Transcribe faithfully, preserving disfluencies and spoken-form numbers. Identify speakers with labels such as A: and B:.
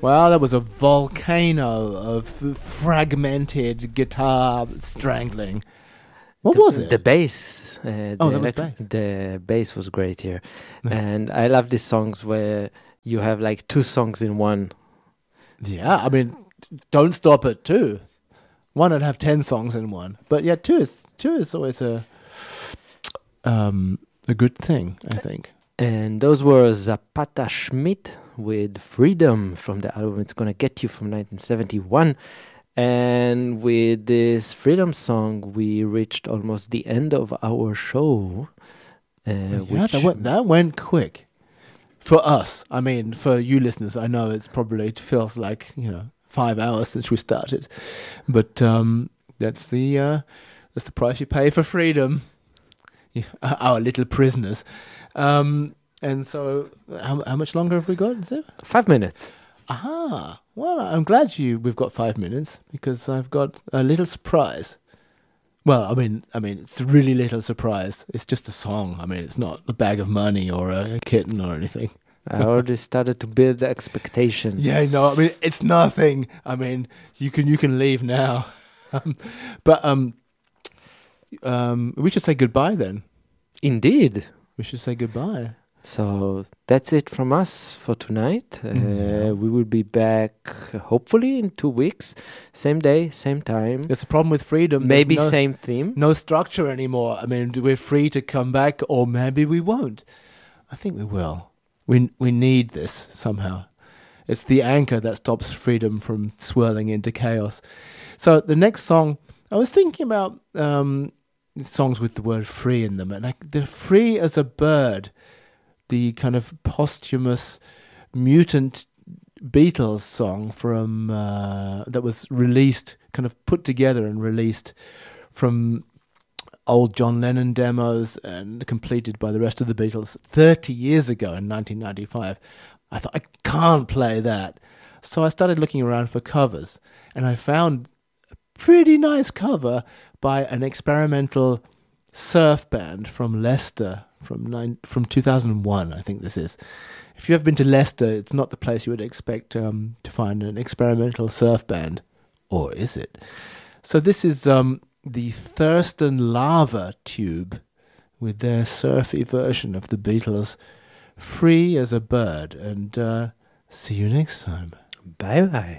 A: Well, that was a volcano of fragmented guitar strangling. What
B: the,
A: was it?
B: The bass. Uh,
A: Oh,
B: the
A: that was
B: elec-
A: bass.
B: The bass was great here. And I love these songs where you have like two songs in one.
A: Yeah, I mean, don't stop at two. One would have ten songs in one. But yeah, two is two is always a um, a good thing, I think.
B: And those were Zapata Schmidt with Freedom from the album It's Gonna Get You from nineteen seventy-one. And with this Freedom song, we reached almost the end of our show. Uh,
A: Yeah,
B: which
A: that went, that went quick. For us. I mean, for you listeners, I know it's probably, it feels like, you know, five hours since we started. But um, that's the uh, that's the price you pay for freedom. Yeah, our little prisoners. Um, and so, how, how much longer have we got? Is it?
B: Five minutes.
A: Aha. Well, I'm glad you we've got five minutes because I've got a little surprise. Well, I mean, I mean, it's a really little surprise. It's just a song. I mean, it's not a bag of money or a kitten or anything.
B: I already started to build the expectations.
A: Yeah, no, I mean, it's nothing. I mean, you can you can leave now. um, but um, um, we should say goodbye then.
B: Indeed.
A: We should say goodbye.
B: So that's it from us for tonight. Uh,
A: Mm.
B: we will be back uh, hopefully in two weeks. Same day, same time.
A: There's a problem with freedom. There's
B: Maybe
A: no,
B: same theme.
A: no structure anymore. I mean, we're free to come back, or maybe we won't. I think we will. We we need this somehow. It's the anchor that stops freedom from swirling into chaos. So the next song, I was thinking about um, songs with the word free in them, and I, they're free as a bird. The kind of posthumous mutant Beatles song from uh, that was released, kind of put together and released from old John Lennon demos and completed by the rest of the Beatles thirty years ago in nineteen ninety-five. I thought, I can't play that. So I started looking around for covers, and I found a pretty nice cover by an experimental surf band from Leicester from nine, from two thousand one, I think this is. If you've been to Leicester, it's not the place you would expect um, to find an experimental surf band. Or is it? So this is um, the Thurston Lava Tube with their surfy version of the Beatles, Free as a Bird. And uh, see you next time.
B: Bye bye.